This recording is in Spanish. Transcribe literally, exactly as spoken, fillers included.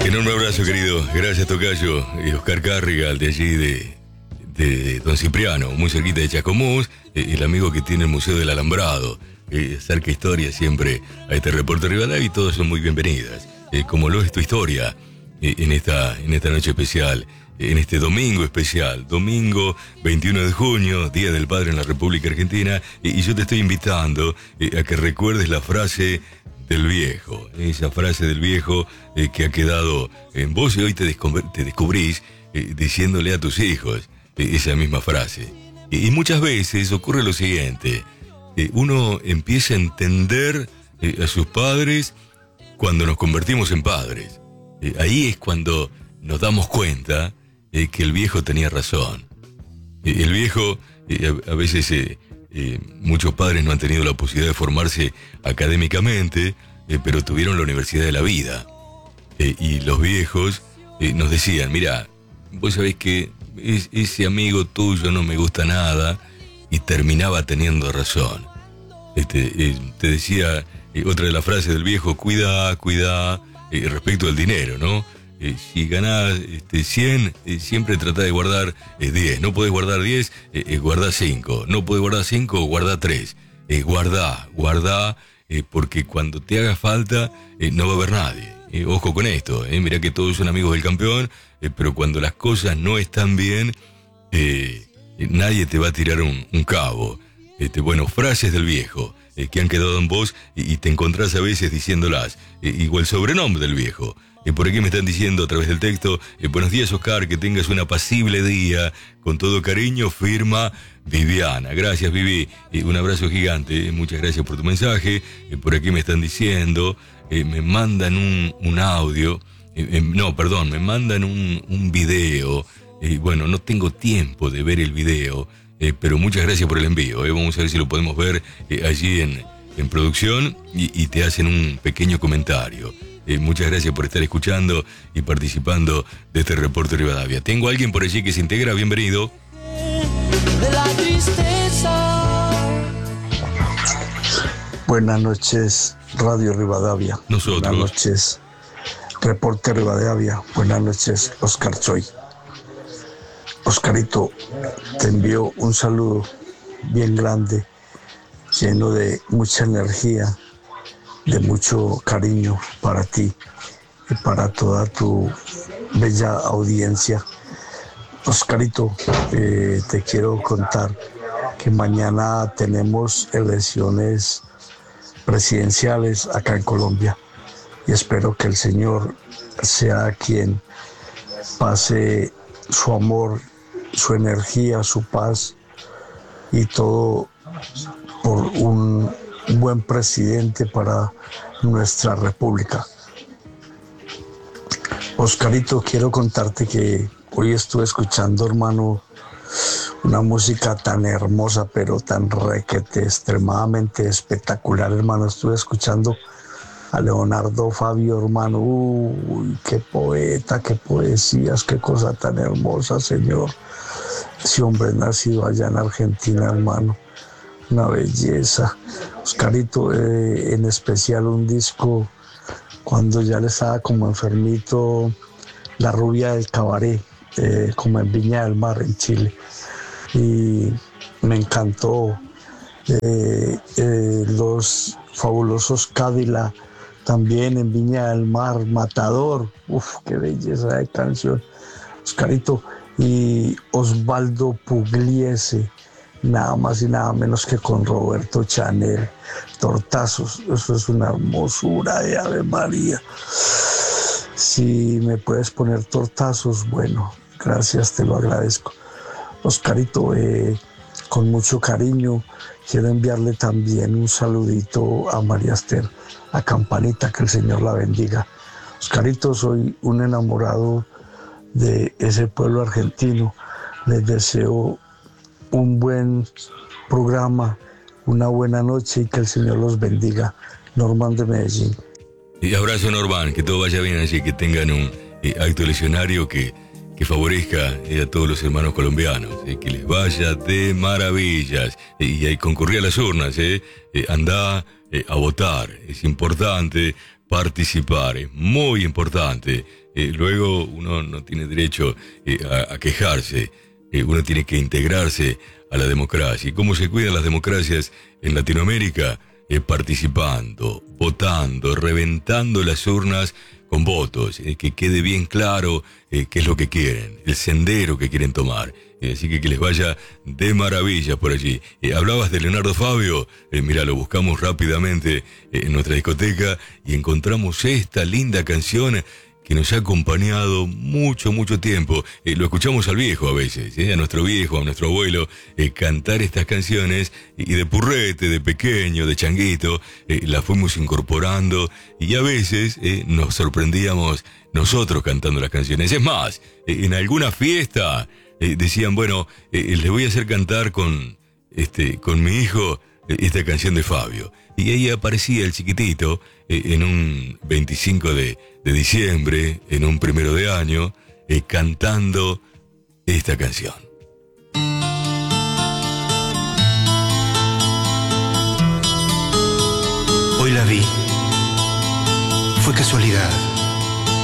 Enorme abrazo, querido. Gracias, tocayo. Y Oscar Carrigal, de allí, de, de Don Cipriano, muy cerquita de Chascomús, eh, el amigo que tiene el Museo del Alambrado. Eh, cerca historia siempre a este reporte Rivadavia, y todos son muy bienvenidas. Eh, como lo es tu historia, eh, en, esta, en esta noche especial, eh, en este domingo especial, domingo veintiuno de junio, Día del Padre en la República Argentina, eh, y yo te estoy invitando eh, a que recuerdes la frase del viejo, esa frase del viejo eh, que ha quedado en vos, y hoy te, descubr- te descubrís eh, diciéndole a tus hijos eh, esa misma frase. Y, y muchas veces ocurre lo siguiente, eh, uno empieza a entender eh, a sus padres cuando nos convertimos en padres. Eh, ahí es cuando nos damos cuenta eh, que el viejo tenía razón. Eh, el viejo, eh, a, a veces... Eh, Eh, muchos padres no han tenido la posibilidad de formarse académicamente, eh, pero tuvieron la universidad de la vida. Eh, y los viejos eh, nos decían, mira, vos sabés que es, ese amigo tuyo no me gusta nada, y terminaba teniendo razón. Este, eh, te decía eh, otra de las frases del viejo, cuida, cuida, eh, respecto al dinero, ¿no? Eh, si ganás este, cien, eh, siempre tratá de guardar eh, diez. No podés guardar diez, eh, eh, guardá cinco. No podés guardar cinco, guardá tres. Eh, guardá, guardá, eh, porque cuando te haga falta, eh, no va a haber nadie. Eh, ojo con esto, eh, mirá que todos son amigos del campeón, eh, pero cuando las cosas no están bien, eh, eh, nadie te va a tirar un, un cabo. Este, bueno, frases del viejo eh, que han quedado en vos, y, y te encontrás a veces diciéndolas. Eh, igual sobrenombre del viejo. Y por aquí me están diciendo a través del texto, eh, buenos días, Oscar, que tengas un apacible día. Con todo cariño, firma Viviana. Gracias, Vivi. Eh, un abrazo gigante. Eh, muchas gracias por tu mensaje. Eh, por aquí me están diciendo, eh, me mandan un, un audio. Eh, eh, no, perdón, me mandan un, un video. Eh, bueno, no tengo tiempo de ver el video, eh, pero muchas gracias por el envío. Eh. Vamos a ver si lo podemos ver eh, allí en, en producción, y, y te hacen un pequeño comentario. Eh, muchas gracias por estar escuchando y participando de este reporte Rivadavia. Tengo a alguien por allí que se integra, bienvenido. De la tristeza. Buenas noches, Radio Rivadavia. Nosotros. Buenas noches, Reporte Rivadavia. Buenas noches, Oscar Choy. Oscarito, te envío un saludo bien grande, lleno de mucha energía, de mucho cariño para ti y para toda tu bella audiencia. Oscarito, eh, te quiero contar que mañana tenemos elecciones presidenciales acá en Colombia, y espero que el Señor sea quien pase su amor, su energía, su paz y todo por un buen presidente para nuestra república. Oscarito, quiero contarte que hoy estuve escuchando, hermano, una música tan hermosa, pero tan requete, extremadamente espectacular, hermano. Estuve escuchando a Leonardo Fabio, hermano. Uy, qué poeta, qué poesías, qué cosa tan hermosa, señor. Ese hombre nacido allá en Argentina, hermano. Una belleza. Oscarito, eh, en especial un disco cuando ya le estaba como enfermito, La Rubia del Cabaret, eh, como en Viña del Mar, en Chile. Y me encantó. Eh, eh, los fabulosos Cádila, también en Viña del Mar, Matador. Uf, qué belleza de canción. Oscarito, y Osvaldo Pugliese, nada más y nada menos que con Roberto Chanel, Tortazos. Eso es una hermosura de Ave María. Si me puedes poner Tortazos, bueno, gracias, te lo agradezco. Oscarito, eh, con mucho cariño, quiero enviarle también un saludito a María Esther, a Campanita, que el Señor la bendiga. Oscarito, soy un enamorado de ese pueblo argentino. Les deseo un buen programa, una buena noche, y que el Señor los bendiga. Norman de Medellín. Y abrazo, Norman, que todo vaya bien allí, que tengan un eh, acto eleccionario que, que favorezca eh, a todos los hermanos colombianos, eh, que les vaya de maravillas. Eh, y hay concurrir a las urnas, eh, eh, andá eh, a votar, es importante, participar, es muy importante. Eh, luego uno no tiene derecho eh, a, a quejarse, eh, uno tiene que integrarse a la democracia. ¿Y cómo se cuidan las democracias en Latinoamérica? Eh, participando, votando, reventando las urnas con votos, eh, que quede bien claro eh, qué es lo que quieren, el sendero que quieren tomar. Eh, así que que les vaya de maravilla por allí. Eh, hablabas de Leonardo Fabio, eh, mira, lo buscamos rápidamente eh, en nuestra discoteca y encontramos esta linda canción que nos ha acompañado mucho, mucho tiempo. Eh, lo escuchamos al viejo a veces, eh, a nuestro viejo, a nuestro abuelo, eh, cantar estas canciones, y de purrete, de pequeño, de changuito, eh, las fuimos incorporando, y a veces eh, nos sorprendíamos nosotros cantando las canciones. Es más, eh, en alguna fiesta eh, decían, bueno, eh, les voy a hacer cantar con, este, con mi hijo eh, esta canción de Fabio. Y ahí aparecía el chiquitito eh, en un veinticinco de diciembre, en un primero de año, eh, cantando esta canción. Hoy la vi. Fue casualidad.